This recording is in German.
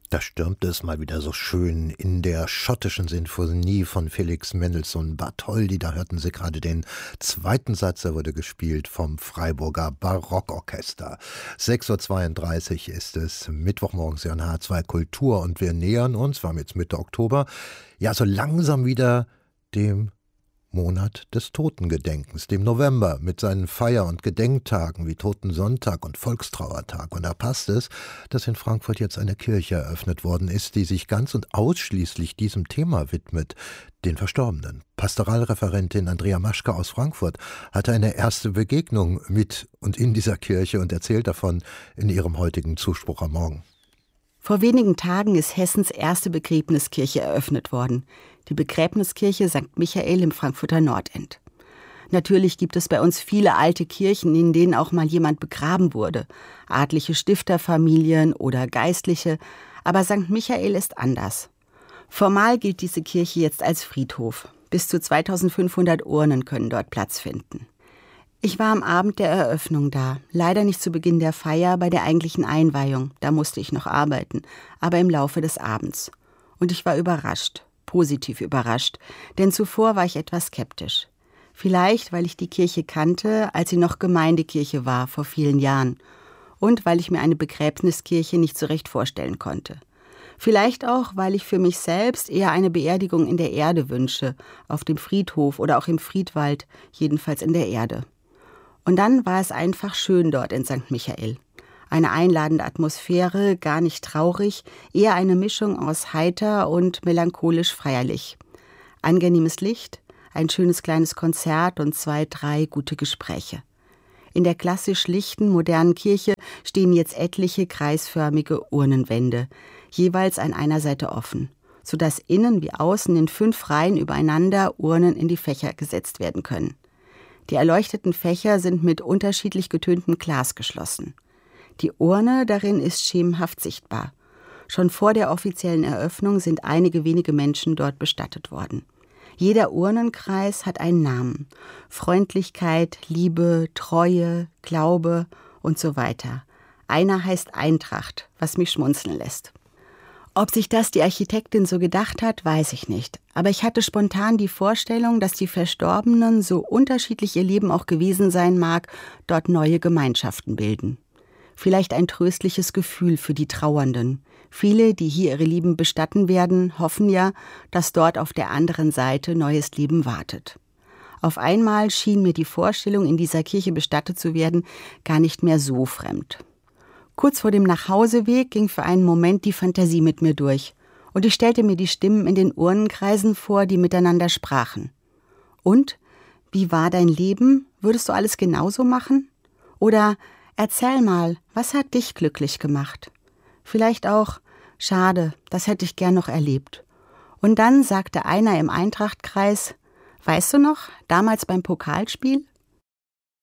Da stürmte es mal wieder so schön in der schottischen Sinfonie von Felix Mendelssohn Bartholdy. Da hörten Sie gerade den zweiten Satz, er wurde gespielt vom Freiburger Barockorchester. 6:32 Uhr ist es, Mittwochmorgens hier an H2 Kultur und wir nähern uns, wir haben jetzt Mitte Oktober, ja so langsam wieder dem Monat des Totengedenkens, dem November, mit seinen Feier- und Gedenktagen wie Totensonntag und Volkstrauertag. Und da passt es, dass in Frankfurt jetzt eine Kirche eröffnet worden ist, die sich ganz und ausschließlich diesem Thema widmet, den Verstorbenen. Pastoralreferentin Andrea Maschke aus Frankfurt hatte eine erste Begegnung mit und in dieser Kirche und erzählt davon in ihrem heutigen Zuspruch am Morgen. Vor wenigen Tagen ist Hessens erste Begräbniskirche eröffnet worden. Die Begräbniskirche St. Michael im Frankfurter Nordend. Natürlich gibt es bei uns viele alte Kirchen, in denen auch mal jemand begraben wurde. Adlige Stifterfamilien oder Geistliche. Aber St. Michael ist anders. Formal gilt diese Kirche jetzt als Friedhof. Bis zu 2500 Urnen können dort Platz finden. Ich war am Abend der Eröffnung da. Leider nicht zu Beginn der Feier, bei der eigentlichen Einweihung. Da musste ich noch arbeiten. Aber im Laufe des Abends. Und ich war überrascht. Positiv überrascht, denn zuvor war ich etwas skeptisch. Vielleicht, weil ich die Kirche kannte, als sie noch Gemeindekirche war, vor vielen Jahren. Und weil ich mir eine Begräbniskirche nicht so recht vorstellen konnte. Vielleicht auch, weil ich für mich selbst eher eine Beerdigung in der Erde wünsche, auf dem Friedhof oder auch im Friedwald, jedenfalls in der Erde. Und dann war es einfach schön dort in St. Michael. Eine einladende Atmosphäre, gar nicht traurig, eher eine Mischung aus heiter und melancholisch feierlich. Angenehmes Licht, ein schönes kleines Konzert und 2, 3 gute Gespräche. In der klassisch lichten, modernen Kirche stehen jetzt etliche kreisförmige Urnenwände, jeweils an einer Seite offen, sodass innen wie außen in 5 Reihen übereinander Urnen in die Fächer gesetzt werden können. Die erleuchteten Fächer sind mit unterschiedlich getöntem Glas geschlossen. Die Urne darin ist schemenhaft sichtbar. Schon vor der offiziellen Eröffnung sind einige wenige Menschen dort bestattet worden. Jeder Urnenkreis hat einen Namen. Freundlichkeit, Liebe, Treue, Glaube und so weiter. Einer heißt Eintracht, was mich schmunzeln lässt. Ob sich das die Architektin so gedacht hat, weiß ich nicht. Aber ich hatte spontan die Vorstellung, dass die Verstorbenen, so unterschiedlich ihr Leben auch gewesen sein mag, dort neue Gemeinschaften bilden. Vielleicht ein tröstliches Gefühl für die Trauernden. Viele, die hier ihre Lieben bestatten werden, hoffen ja, dass dort auf der anderen Seite neues Leben wartet. Auf einmal schien mir die Vorstellung, in dieser Kirche bestattet zu werden, gar nicht mehr so fremd. Kurz vor dem Nachhauseweg ging für einen Moment die Fantasie mit mir durch. Und ich stellte mir die Stimmen in den Urnenkreisen vor, die miteinander sprachen. Und? Wie war dein Leben? Würdest du alles genauso machen? Oder erzähl mal, was hat dich glücklich gemacht? Vielleicht auch, schade, das hätte ich gern noch erlebt. Und dann sagte einer im Eintrachtkreis, weißt du noch, damals beim Pokalspiel?